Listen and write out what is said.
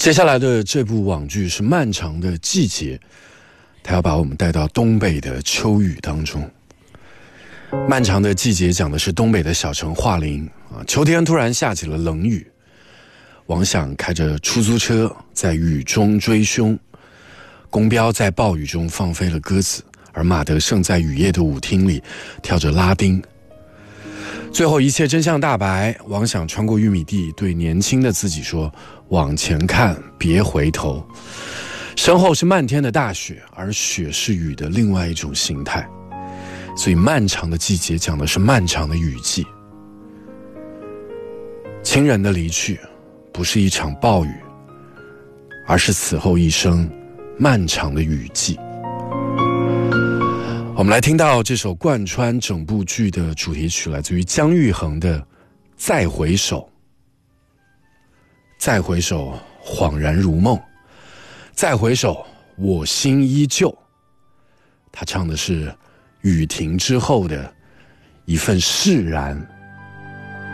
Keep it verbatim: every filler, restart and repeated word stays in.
接下来的这部网剧是《漫长的季节》，它要把我们带到东北的秋雨当中。漫长的季节讲的是东北的小城桦林啊，秋天突然下起了冷雨，王响开着出租车在雨中追凶，公标在暴雨中放飞了鸽子，而马德胜在雨夜的舞厅里跳着拉丁。最后一切真相大白，王响穿过玉米地，对年轻的自己说：往前看，别回头。身后是漫天的大雪，而雪是雨的另外一种形态。所以漫长的季节讲的是漫长的雨季。亲人的离去不是一场暴雨，而是此后一生漫长的雨季。我们来听到这首贯穿整部剧的主题曲，来自于姜育恒的《再回首》。再回首，恍然如梦；再回首，我心依旧。他唱的是雨停之后的一份释然